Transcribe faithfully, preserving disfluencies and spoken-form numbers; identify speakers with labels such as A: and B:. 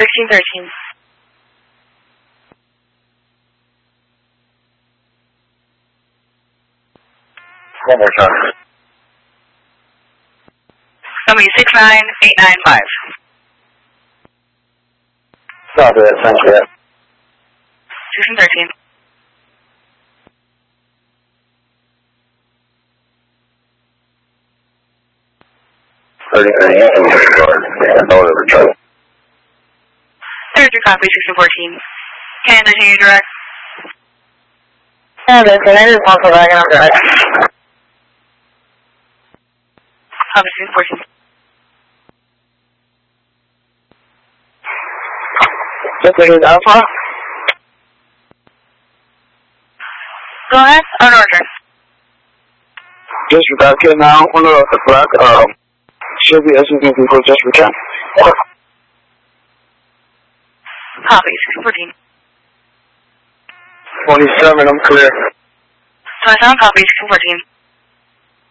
A: sixteen thirteen.
B: One more time.
A: Somebody six nine eight nine five.
B: Copy that, thank you.
A: sixteen thirteen.
B: thirty-nine, yeah, no other trouble.
A: thirty-three copy, sixteen fourteen. Can I continue direct?
C: Yeah, that's it. I just want to go back and I'm direct.
A: Copy, sixteen fourteen.
C: Just like his alpha?
A: Go ahead. On order.
C: Just back here now. One of the black, um, should be S M P people just return.
A: Copy, sixteen fourteen.
C: twenty-seven, I'm clear.
A: twenty-seven, copy, sixteen fourteen.